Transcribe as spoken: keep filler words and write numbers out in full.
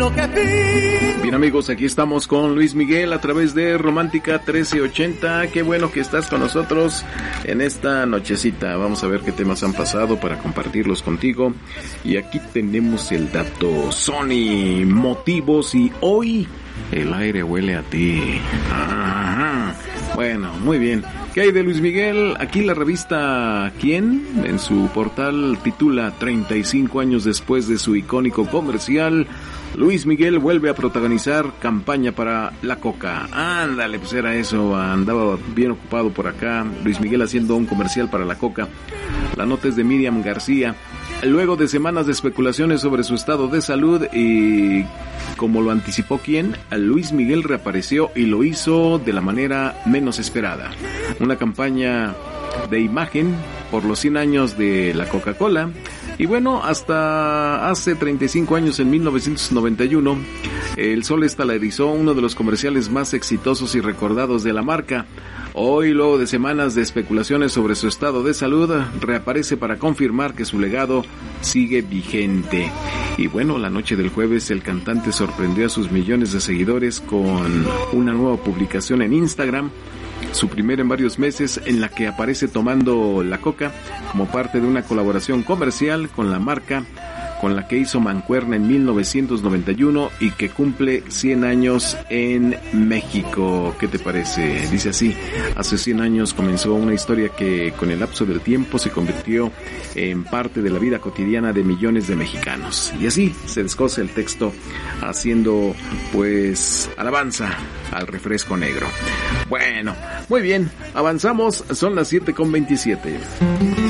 lo que pido. Bien, amigos, aquí estamos con Luis Miguel a través de Romántica trece ochenta. Qué bueno que estás con nosotros en esta nochecita. Vamos a ver qué temas han pasado para compartirlos contigo. Y aquí tenemos el dato Sony, motivos, y hoy el aire huele a ti. Ajá. Bueno, muy bien. ¿Qué hay de Luis Miguel? Aquí la revista ¿Quién? En su portal titula treinta y cinco años después de su icónico comercial, Luis Miguel vuelve a protagonizar campaña para la Coca. Ándale, pues era eso, andaba bien ocupado por acá Luis Miguel haciendo un comercial para la Coca. La nota es de Miriam García. Luego de semanas de especulaciones sobre su estado de salud y como lo anticipó ¿Quién?, Luis Miguel reapareció y lo hizo de la manera menos esperada. Una campaña de imagen por los cien años de la Coca-Cola. Y bueno, hasta hace treinta y cinco años, en mil novecientos noventa y uno, el Sol estelarizó uno de los comerciales más exitosos y recordados de la marca. Hoy, luego de semanas de especulaciones sobre su estado de salud, reaparece para confirmar que su legado sigue vigente. Y bueno, la noche del jueves, el cantante sorprendió a sus millones de seguidores con una nueva publicación en Instagram, su primera en varios meses, en la que aparece tomando la Coca como parte de una colaboración comercial con la marca, con la que hizo mancuerna en mil novecientos noventa y uno y que cumple cien años en México. ¿Qué te parece? Dice así: hace cien años comenzó una historia que con el lapso del tiempo se convirtió en parte de la vida cotidiana de millones de mexicanos. Y así se descoce el texto haciendo pues alabanza al refresco negro. Bueno, muy bien, avanzamos, son las siete con veintisiete.